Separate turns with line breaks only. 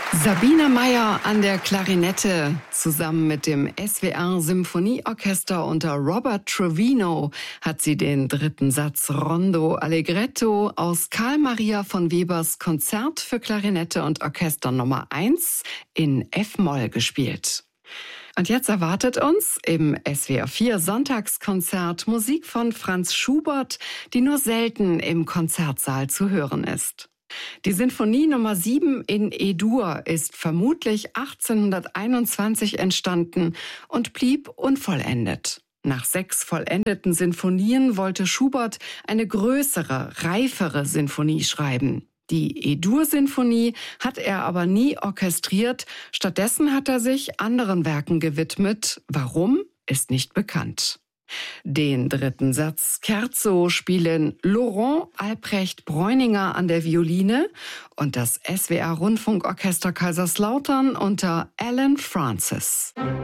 Sabine Meyer an der Klarinette. Zusammen mit dem SWR Symphonieorchester unter Robert Trevino hat sie den dritten Satz Rondo Allegretto aus Carl Maria von Webers Konzert für Klarinette und Orchester Nummer 1 in F-Moll gespielt. Und jetzt erwartet uns im SWR 4 Sonntagskonzert Musik von Franz Schubert, die nur selten im Konzertsaal zu hören ist. Die Sinfonie Nummer 7 in E-Dur ist vermutlich 1821 entstanden und blieb unvollendet. Nach 6 vollendeten Sinfonien wollte Schubert eine größere, reifere Sinfonie schreiben. Die E-Dur-Sinfonie hat er aber nie orchestriert. Stattdessen hat er sich anderen Werken gewidmet. Warum, ist nicht bekannt. Den dritten Satz Scherzo spielen Laurent Albrecht Bräuninger an der Violine und das SWR Rundfunkorchester Kaiserslautern unter Alan Francis.